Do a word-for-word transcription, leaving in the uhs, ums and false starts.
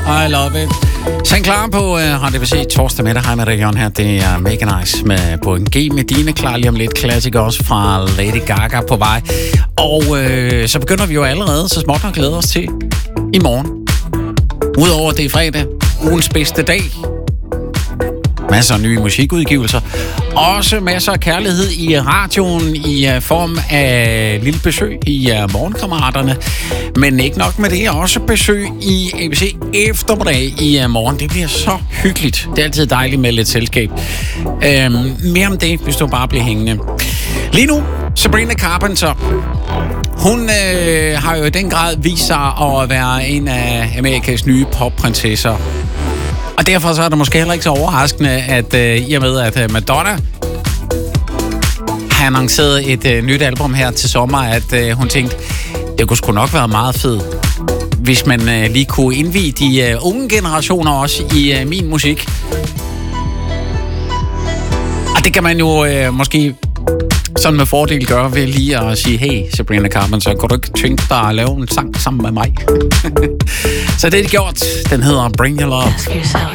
I love it. Sæt klar på uh, Radio B C torsdag med dig. Hej med regionen her. Det er Mega Nice med på en G med dine klar lige om lidt. Klassiker også fra Lady Gaga på vej. Og uh, så begynder vi jo allerede så småt at glæde os til i morgen. Udover det er fredag, ugens bedste dag. Masser af nye musikudgivelser. Også masser af kærlighed i radioen i uh, form af lille besøg i uh, Morgenkammeraterne. Men ikke nok med det, også besøg i A B C eftermiddag i uh, morgen. Det bliver så hyggeligt. Det er altid dejligt med lidt selskab. Uh, mere om det, hvis du bare bliver hængende. Lige nu, Sabrina Carpenter. Hun øh, har jo i den grad vist sig at være en af Amerikas nye popprinsesser. Og derfor så er det måske heller ikke så overraskende, at øh, i og med, at øh, Madonna har annonceret et øh, nyt album her til sommer, at øh, hun tænkte, det kunne sgu nok være meget fedt, hvis man øh, lige kunne indvie de øh, unge generationer også i øh, min musik. Og det kan man jo øh, måske sådan med fordel gøre ved lige at sige, hey Sabrina Carpenter, kunne du ikke tænke dig at lave en sang sammen med mig? Så det er det gjort. Den hedder Bring Your Love.